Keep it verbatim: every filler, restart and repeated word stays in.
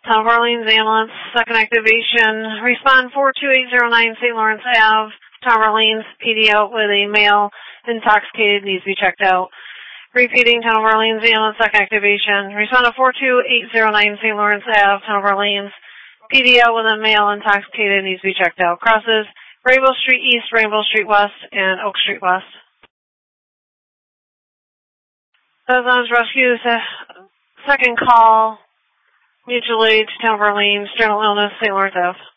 Town of Orleans ambulance, second activation. Respond four two eight zero nine Saint Lawrence Avenue. Town of Orleans, P D out with a male intoxicated, needs to be checked out. Repeating, Town of Orleans ambulance, second activation. Respond to four two eight zero nine Saint Lawrence Avenue. Town of Orleans, P D out with a male intoxicated, needs to be checked out. Crosses Rainbow Street East, Rainbow Street West, and Oak Street West. Residence Rescue, second call. Mutual aid to Town of Orleans, general illness, Saint Lawrence Avenue.